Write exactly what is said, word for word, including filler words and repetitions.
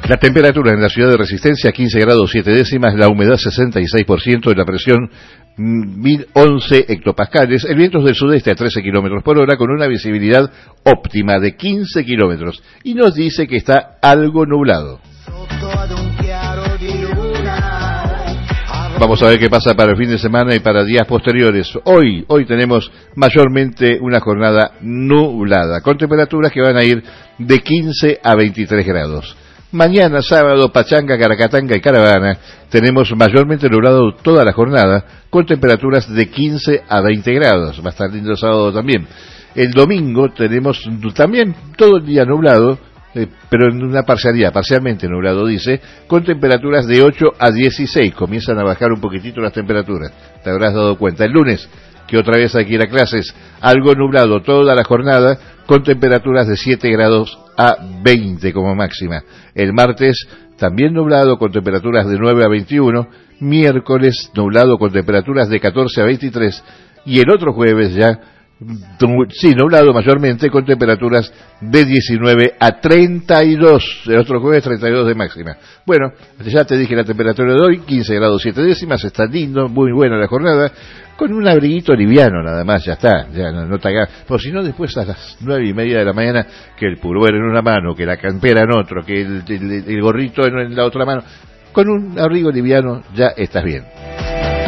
La temperatura en la ciudad de Resistencia, quince grados siete décimas, la humedad sesenta y seis por ciento, la presión mil once hectopascales, el viento es del sudeste a trece kilómetros por hora, con una visibilidad óptima de quince kilómetros, y nos dice que está algo nublado. Vamos a ver qué pasa para el fin de semana y para días posteriores. Hoy, hoy tenemos mayormente una jornada nublada, con temperaturas que van a ir de quince a veintitrés grados. Mañana, sábado, Pachanga, Caracatanga y Caravana, tenemos mayormente nublado toda la jornada, con temperaturas de quince a veinte grados. Va a estar lindo el sábado también. El domingo tenemos también todo el día nublado, eh, pero en una parcialidad, parcialmente nublado, dice, con temperaturas de ocho a dieciséis. Comienzan a bajar un poquitito las temperaturas, te habrás dado cuenta. El lunes, que otra vez hay que ir a clases, algo nublado toda la jornada, con temperaturas de siete grados a veinte como máxima. El martes, también nublado con temperaturas de nueve a veintiuno, miércoles nublado con temperaturas de catorce a veintitrés, y el otro jueves ya, sí, nublado mayormente con temperaturas de diecinueve a treinta y dos, el otro jueves treinta y dos de máxima. Bueno, ya te dije la temperatura de hoy, quince grados siete décimas, está lindo, muy buena la jornada, con un abriguito liviano nada más, ya está, ya no, no te hagas, por si no después a las nueve y media de la mañana, que el pullover en una mano, que la campera en otro, que el, el, el gorrito en la otra mano, con un abrigo liviano ya estás bien.